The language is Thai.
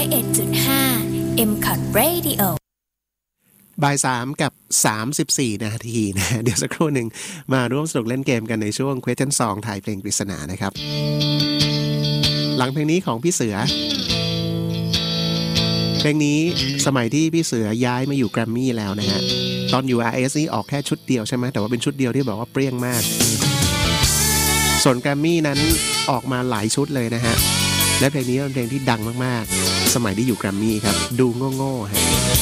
101.5 MCOT Radio บ่าย3กับ34นาทีนะเดี๋ยวสักครู่หนึ่งมาร่วมสนุกเล่นเกมกันในช่วง Question Song ถ่ายเพลงปริศนานะครับหลังเพลงนี้ของพี่เสือเพลงนี้สมัยที่พี่เสือย้ายมาอยู่แกรมมี่แล้วนะฮะตอนอยู่ RS นี่ออกแค่ชุดเดียวใช่ไหมแต่ว่าเป็นชุดเดียวที่บอกว่าเปรี้ยงมากส่วนแกรมมี่นั้นออกมาหลายชุดเลยนะฮะและเพลงนี้เป็นเพลงที่ดังมากๆสมัยที่อยู่แกรมมี่ครับดูโง่ๆฮะ